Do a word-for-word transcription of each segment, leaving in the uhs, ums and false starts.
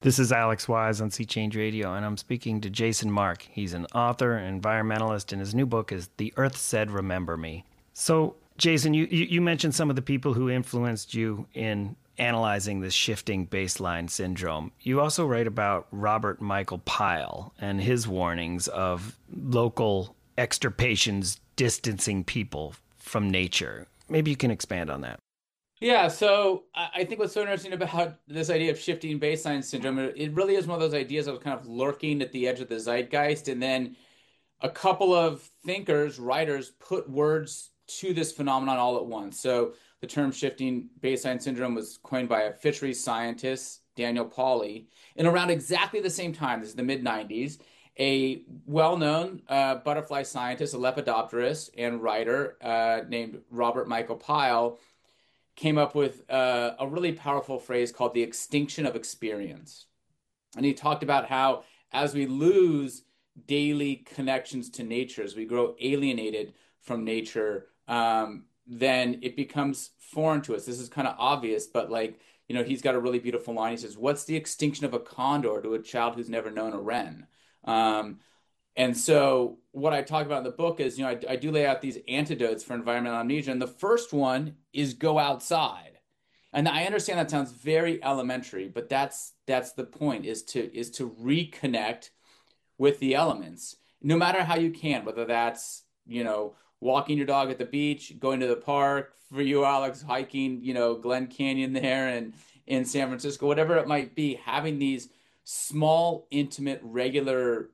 This is Alex Wise on Sea Change Radio, and I'm speaking to Jason Mark. He's an author, an environmentalist, and his new book is The Earth Said Remember Me. So, Jason, you, you, you mentioned some of the people who influenced you in analyzing this shifting baseline syndrome. You also write about Robert Michael Pyle and his warnings of local extirpations distancing people from nature. Maybe you can expand on that. Yeah, so I I think what's so interesting about this idea of shifting baseline syndrome, it it really is one of those ideas that was kind of lurking at the edge of the zeitgeist. And then a couple of thinkers, writers, put words to this phenomenon all at once. So the term shifting baseline syndrome was coined by a fisheries scientist, Daniel Pauly, and around exactly the same time, this is the mid nineties, a well-known uh, butterfly scientist, a lepidopterist and writer uh, named Robert Michael Pyle came up with uh, a really powerful phrase called the extinction of experience. And he talked about how as we lose daily connections to nature, as we grow alienated from nature, um, then it becomes foreign to us. This is kind of obvious, but like, you know, he's got a really beautiful line. He says, "What's the extinction of a condor to a child who's never known a wren?" Um, and so what I talk about in the book is, you know, I, I do lay out these antidotes for environmental amnesia. And the first one is go outside. And I understand that sounds very elementary, but that's that's the point is to is to reconnect with the elements, no matter how you can, whether that's, you know, walking your dog at the beach, going to the park, for you, Alex, hiking, you know, Glen Canyon there and in San Francisco, whatever it might be, having these small, intimate, regular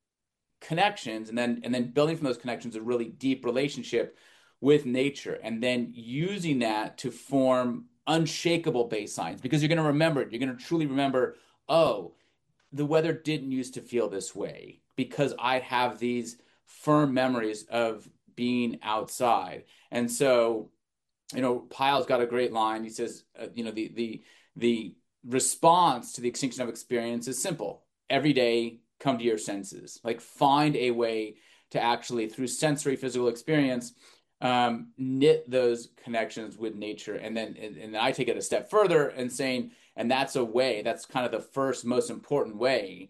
connections and then and then building from those connections a really deep relationship with nature and then using that to form unshakable baselines because you're going to remember it. You're going to truly remember, oh, the weather didn't used to feel this way because I have these firm memories of being outside. And so, you know, Pyle's got a great line. He says, uh, you know, the the the response to the extinction of experience is simple. Every day, come to your senses. Like find a way to actually, through sensory physical experience, um, knit those connections with nature. And then and, and I take it a step further and saying, and that's a way, that's kind of the first most important way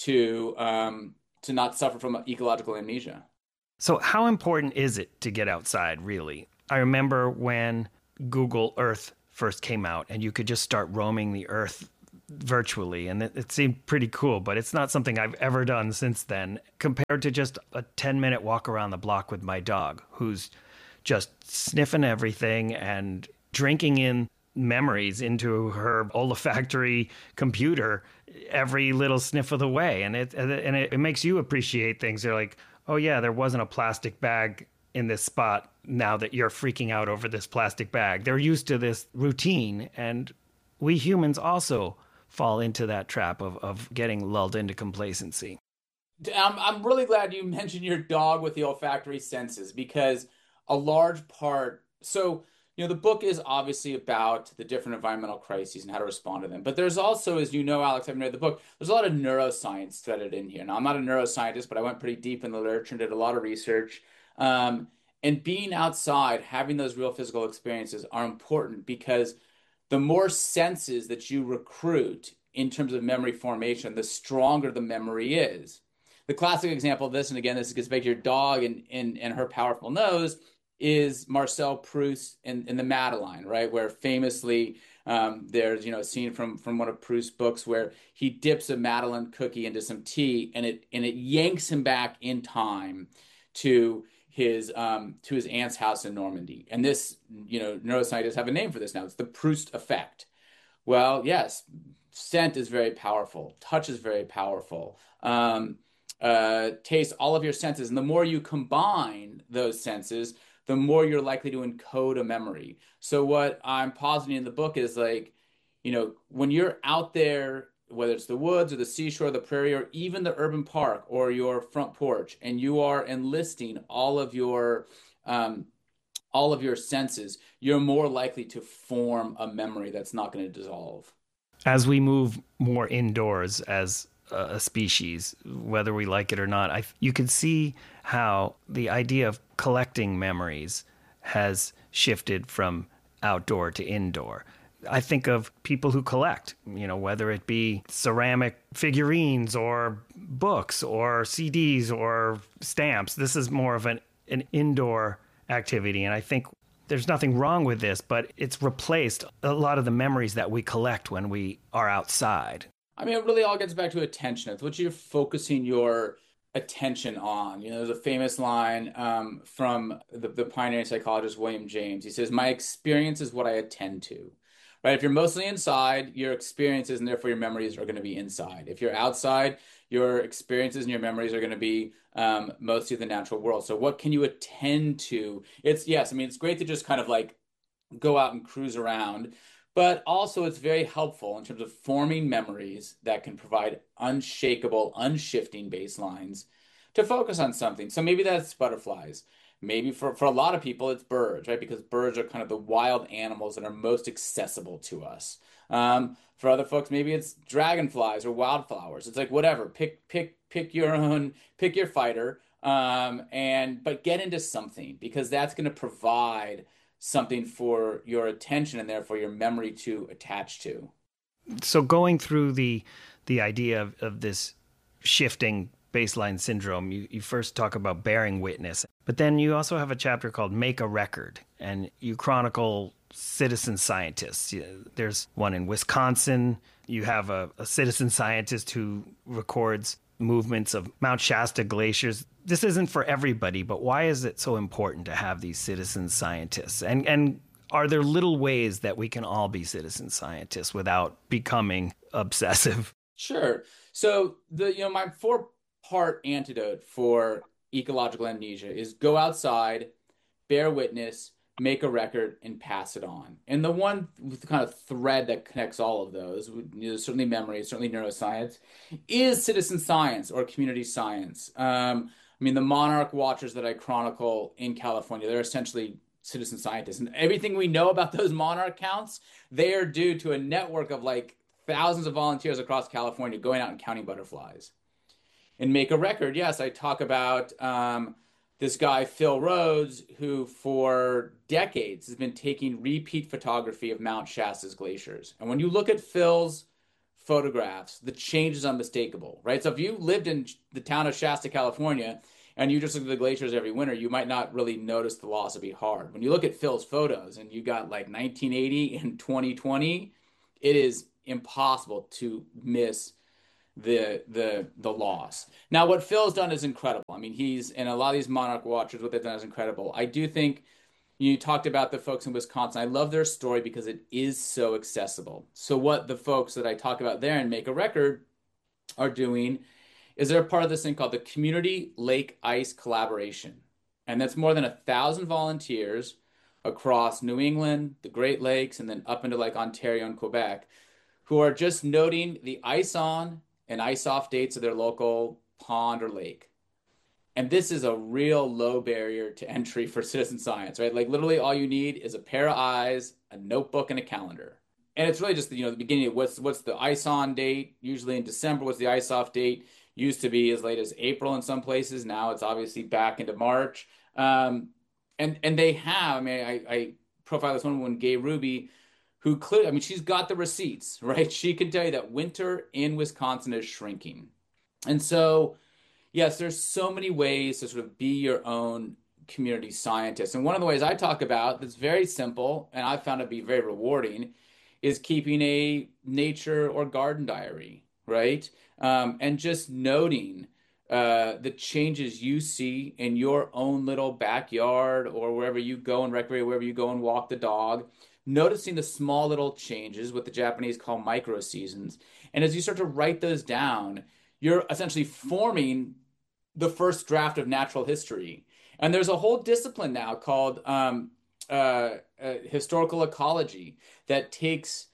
to um, to not suffer from ecological amnesia. So how important is it to get outside, really? I remember when Google Earth first came out and you could just start roaming the Earth virtually, and it, it seemed pretty cool, but it's not something I've ever done since then, compared to just a ten minute walk around the block with my dog, who's just sniffing everything and drinking in memories into her olfactory computer every little sniff of the way. And it and it, it makes you appreciate things. They're like, oh yeah, there wasn't a plastic bag in this spot now that you're freaking out over this plastic bag. They're used to this routine, and we humans also fall into that trap of, of getting lulled into complacency. I'm, I'm really glad you mentioned your dog with the olfactory senses because a large part, so, you know, the book is obviously about the different environmental crises and how to respond to them. But there's also, as you know, Alex, I've read the book, there's a lot of neuroscience threaded in here. Now, I'm not a neuroscientist, but I went pretty deep in the literature and did a lot of research. Um, and being outside, having those real physical experiences are important because the more senses that you recruit in terms of memory formation, the stronger the memory is. The classic example of this, and again, this gets back to your dog and, and, and her powerful nose, is Marcel Proust in, in the Madeline, right? Where famously um, there's, you know, a scene from, from one of Proust's books where he dips a Madeleine cookie into some tea and it and it yanks him back in time to his um, to his aunt's house in Normandy. And this, you know, neuroscientists have a name for this now. It's the Proust effect. Well, yes, scent is very powerful. Touch is very powerful. Um, uh, taste, all of your senses. And the more you combine those senses, the more you're likely to encode a memory. So what I'm positing in the book is like, you know, when you're out there, whether it's the woods or the seashore, the prairie, or even the urban park or your front porch, and you are enlisting all of your um, all of your senses, you're more likely to form a memory that's not going to dissolve. As we move more indoors as a species, whether we like it or not, I, you can see how the idea of collecting memories has shifted from outdoor to indoor. I think of people who collect, you know, whether it be ceramic figurines or books or C Ds or stamps. This is more of an, an indoor activity. And I think there's nothing wrong with this, but it's replaced a lot of the memories that we collect when we are outside. I mean, it really all gets back to attention. It's what you're focusing your attention on. You know, there's a famous line um, from the, the pioneering psychologist William James. He says, "My experience is what I attend to." Right? If you're mostly inside, your experiences and therefore your memories are going to be inside. If you're outside, your experiences and your memories are going to be um, mostly the natural world. So what can you attend to? It's, yes, I mean, it's great to just kind of like go out and cruise around, but also it's very helpful in terms of forming memories that can provide unshakable, unshifting baselines to focus on something. So maybe that's butterflies. Maybe for, for a lot of people, it's birds, right? Because birds are kind of the wild animals that are most accessible to us. Um, for other folks, maybe it's dragonflies or wildflowers. It's like whatever. Pick pick pick your own, pick your fighter, um, and but get into something because that's going to provide something for your attention and therefore your memory to attach to. So going through the the idea of, of this shifting baseline syndrome, you, you first talk about bearing witness, but then you also have a chapter called Make a Record, and you chronicle citizen scientists. There's one in Wisconsin. You have a, a citizen scientist who records movements of Mount Shasta glaciers. This isn't for everybody, but why is it so important to have these citizen scientists? And and are there little ways that we can all be citizen scientists without becoming obsessive? Sure. So the you know my four part antidote for ecological amnesia is go outside, bear witness, make a record, and pass it on. And the one kind of thread that connects all of those, you know, certainly memory, certainly neuroscience, is citizen science or community science. Um, I mean, the monarch watchers that I chronicle in California, they're essentially citizen scientists. And everything we know about those monarch counts, they are due to a network of like thousands of volunteers across California going out and counting butterflies. And Make a Record, yes, I talk about um, this guy, Phil Rhodes, who for decades has been taking repeat photography of Mount Shasta's glaciers. And when you look at Phil's photographs, the change is unmistakable, right? So if you lived in the town of Shasta, California, and you just look at the glaciers every winter, you might not really notice the loss would be hard. When you look at Phil's photos and you got like nineteen eighty and twenty twenty, it is impossible to miss the the the loss. Now, what Phil's done is incredible. I mean, he's and a lot of these monarch watchers, what they've done is incredible. I do think you talked about the folks in Wisconsin. I love their story because it is so accessible. So what the folks that I talk about there and Make a Record are doing is they're part of this thing called the Community Lake Ice Collaboration. And that's more than a thousand volunteers across New England, the Great Lakes, and then up into like Ontario and Quebec, who are just noting the ice on and ice off dates of their local pond or lake. And this is a real low barrier to entry for citizen science, right? Like literally all you need is a pair of eyes, a notebook, and a calendar. And it's really just, you know, the beginning of what's what's the ice on date, usually in December. What's the ice off date? Used to be as late as April in some places. Now it's obviously back into March. Um, and and they have, I mean, I, I profile this one woman, Gay Ruby, who clearly, I mean, she's got the receipts, right? She can tell you that winter in Wisconsin is shrinking. And so, yes, there's so many ways to sort of be your own community scientist. And one of the ways I talk about that's very simple, and I found it to be very rewarding, is keeping a nature or garden diary, right? Um, and just noting uh, the changes you see in your own little backyard or wherever you go and recreate, wherever you go and walk the dog, noticing the small little changes, what the Japanese call micro seasons. And as you start to write those down, you're essentially forming the first draft of natural history. And there's a whole discipline now called um, uh, uh, historical ecology that takes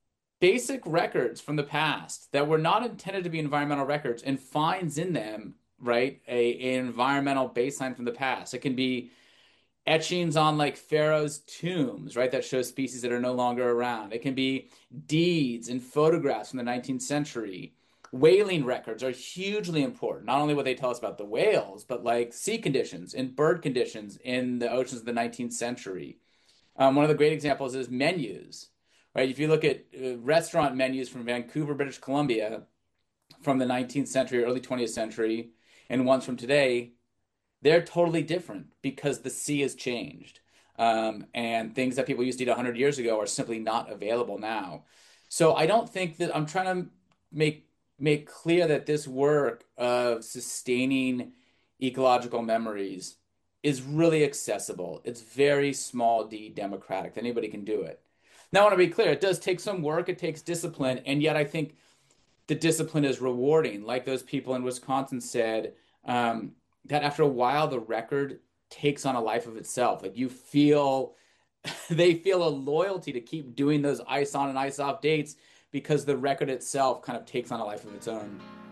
basic records from the past that were not intended to be environmental records and finds in them, right, a, an environmental baseline from the past. It can be etchings on like pharaohs' tombs, right, that show species that are no longer around. It can be deeds and photographs from the nineteenth century. Whaling records are hugely important. Not only what they tell us about the whales, but like sea conditions and bird conditions in the oceans of the nineteenth century. Um, one of the great examples is menus, right? If you look at uh, restaurant menus from Vancouver, British Columbia, from the nineteenth century, early twentieth century, and ones from today, they're totally different because the sea has changed. Um, and things that people used to eat one hundred years ago are simply not available now. So I don't think that I'm trying to make make clear that this work of sustaining ecological memories is really accessible. It's very small d democratic. Anybody can do it. Now, I want to be clear, it does take some work, it takes discipline, and yet I think the discipline is rewarding. Like those people in Wisconsin said, um, that after a while, the record takes on a life of itself. Like you feel, they feel a loyalty to keep doing those ice on and ice off dates because the record itself kind of takes on a life of its own.